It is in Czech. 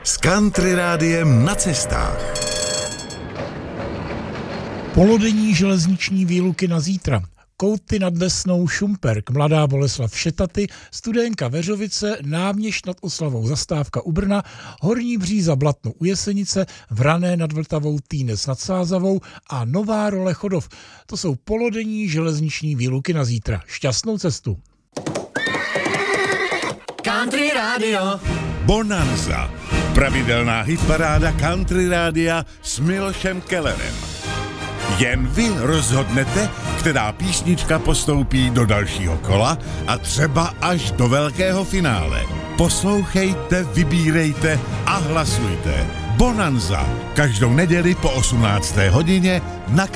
s Country Rádiem na cestách. Polodenní železniční výluky na zítra. Kouty nad Desnou, Šumperk, Mladá Boleslav, Šetaty, Studénka, Veřovice, Náměšť nad Oslavou, Zastávka u Brna, Horní Bříza, Blatno u Jesenice, Vrané nad Vltavou, Týnec nad Sázavou a Nová Role, Chodov. To jsou polodenní železniční výluky na zítra. Šťastnou cestu. Country Radio Bonanza. Pravidelná hitparáda Country Rádia s Milošem Kellerem. Jen vy rozhodnete, která písnička postoupí do dalšího kola a třeba až do velkého finále. Poslouchejte, vybírejte a hlasujte. Bonanza. Každou neděli po 18. hodině na